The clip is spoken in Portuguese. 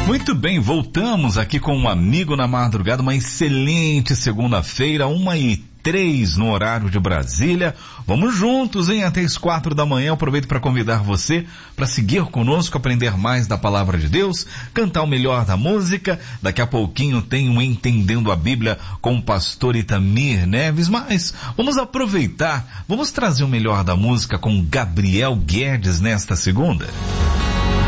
Muito bem, voltamos aqui com um amigo na madrugada, uma excelente segunda-feira, 1h03 no horário de Brasília. Vamos juntos, hein? Até as 4 da manhã. Aproveito para convidar você para seguir conosco, aprender mais da palavra de Deus, cantar o melhor da música. Daqui a pouquinho tem um Entendendo a Bíblia com o pastor Itamir Neves, mas vamos aproveitar, vamos trazer o melhor da música com Gabriel Guedes nesta segunda.